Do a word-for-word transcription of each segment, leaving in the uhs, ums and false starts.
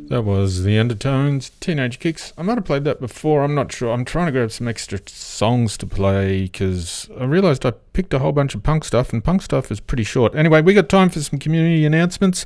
That was The Undertones, Teenage Kicks. I might have played that before, I'm not sure. I'm trying to grab some extra songs to play because I realised I picked a whole bunch of punk stuff, and punk stuff is pretty short. Anyway, we got time for some community announcements.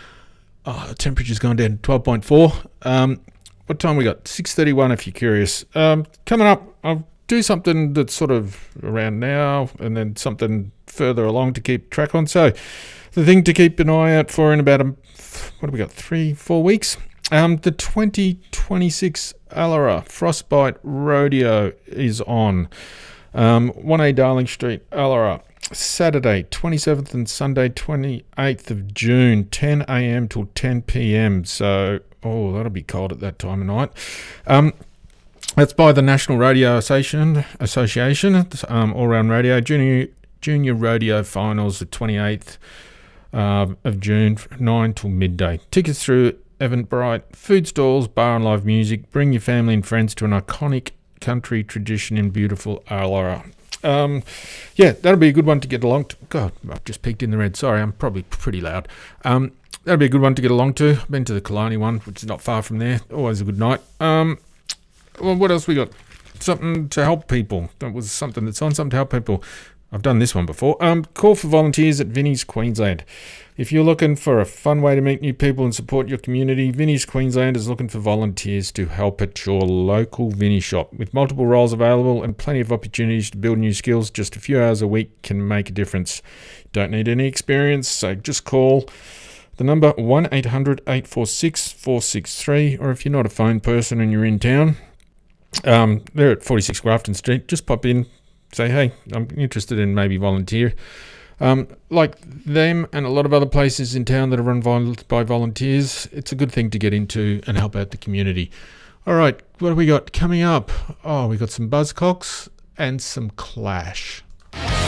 Oh, the temperature's gone down to twelve point four. Um, what time we got? six thirty-one if you're curious. Um, coming up, I'll do something that's sort of around now and then something further along to keep track on. So the thing to keep an eye out for in about, a, what have we got, three, four weeks? Um, the twenty twenty-six Allara Frostbite Rodeo is on. Um, one A Darling Street, Allara. Saturday, twenty-seventh and Sunday, twenty-eighth of June, ten a m till ten p m. So, oh, that'll be cold at that time of night. Um, that's by the National Radio Association, Association um, All Round Radio. Junior, junior Rodeo Finals, the twenty-eighth uh, of June, nine till midday. Tickets through Eventbrite. Food stalls, bar and live music. Bring your family and friends to an iconic country tradition in beautiful Allara. Um, yeah, that'll be a good one to get along to. God, I've just peeked in the red. Sorry, I'm probably pretty loud. Um, that'll be a good one to get along to. I've been to the Killarney one, which is not far from there. Always a good night. Um, well, what else we got? Something to help people. That was something that's on, something to help people. I've done this one before. Um, call for volunteers at Vinnie's Queensland. If you're looking for a fun way to meet new people and support your community, Vinnie's Queensland is looking for volunteers to help at your local Vinnie shop. With multiple roles available and plenty of opportunities to build new skills, just a few hours a week can make a difference. Don't need any experience, so just call the number one eight hundred, eight four six, four six three, or if you're not a phone person and you're in town, um, they're at forty-six Grafton Street. Just pop in, say, hey, I'm interested in maybe volunteer. Um, like them and a lot of other places in town that are run vol- by volunteers, it's a good thing to get into and help out the community. All right, what have we got coming up? Oh, we got some Buzzcocks and some Clash.